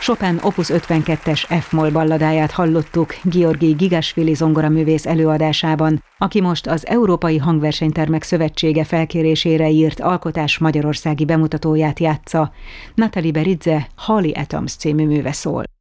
Chopin Opus 52-es F-moll balladáját hallottuk Georgi Gigasvili zongoraművész előadásában, aki most az Európai Hangversenytermek Szövetsége felkérésére írt alkotás magyarországi bemutatóját játsza. Natalie Beridze Holy Atoms című műve szól.